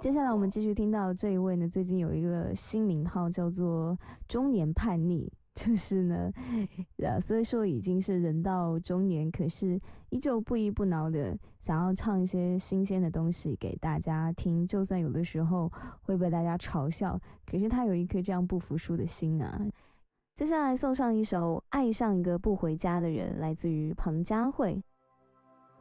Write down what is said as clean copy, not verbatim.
接下来我们继续听到这一位呢，最近有一个新名号叫做中年叛逆，就是呢，虽说已经是人到中年，可是依旧不依不挠的想要唱一些新鲜的东西给大家听，就算有的时候会被大家嘲笑，可是他有一颗这样不服输的心啊。接下来送上一首《爱上一个不回家的人》，来自于彭佳慧。